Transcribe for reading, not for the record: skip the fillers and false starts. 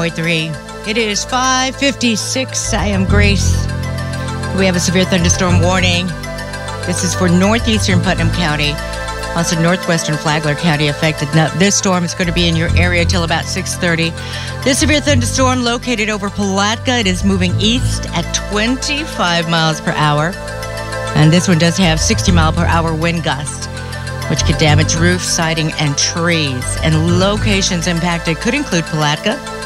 KMOY3. It is 5:56. I am Grace. We have a severe thunderstorm warning. This is for northeastern Putnam County, also northwestern Flagler County affected. Now, this storm is going to be in your area till about 6:30. This severe thunderstorm located over Palatka. It is moving east at 25 miles per hour. And this one does have 60 mile per hour wind gust, which could damage roofs, siding, and trees. And locations impacted could include Palatka,